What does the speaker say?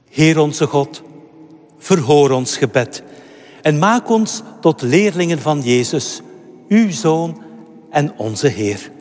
Heer onze God, verhoor ons gebed en maak ons tot leerlingen van Jezus, uw Zoon en onze Heer.